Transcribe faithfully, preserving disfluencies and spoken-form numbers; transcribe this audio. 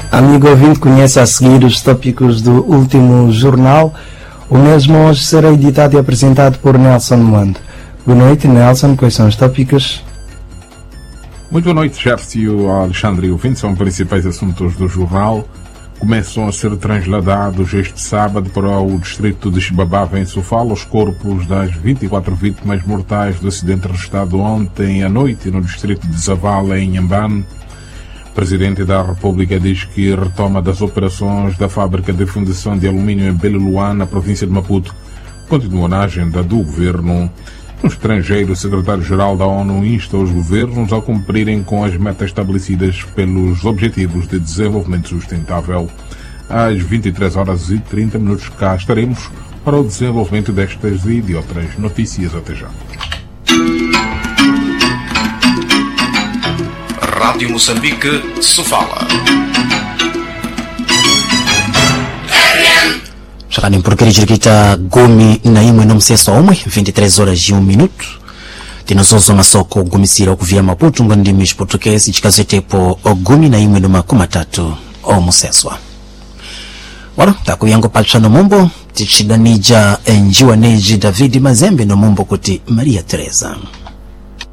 Amigo ouvinte, conhece a seguir os tópicos do último jornal. O mesmo hoje será editado e apresentado por Nelson Mando. Boa noite, Nelson. Quais são os tópicos? Muito boa noite, Gércio, Alexandre e ouvintes. São principais assuntos do jornal. Começam a ser transladados este sábado para o distrito de Xibabava, em Sofala, os corpos das vinte e quatro vítimas mortais do acidente registrado ontem à noite no distrito de Zavala, em Inhambane. O Presidente da República diz que a retoma das operações da fábrica de fundição de alumínio em Beliluan, na província de Maputo, continua na agenda do governo. No estrangeiro, o secretário-geral da ONU insta os governos a cumprirem com as metas estabelecidas pelos Objetivos de Desenvolvimento Sustentável. Às vinte e três horas e trinta minutos cá estaremos para o desenvolvimento destas e de outras notícias. Até já. Rádio Moçambique, Sofala. Shakani mpurukiri jirikita gumi na imwe no mseso omwe vinte e três horas e um minuto. Tinozozo masoko gumisira okuvia Maputo ngondimi Portuguese chikazetepo gumi na imwe no makumi atatu omuseswa. Wala takuyango palcha no mumbo tichidanija enjiwa neji David Mazembe no mumbo kuti Maria Teresa.